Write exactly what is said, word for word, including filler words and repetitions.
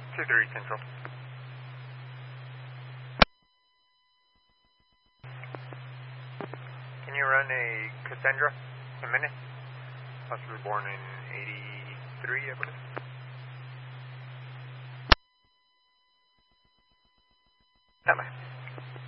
two three Central. Can you run a Cassandra Jimenez? Possibly born in eighty-three, I believe. Come on.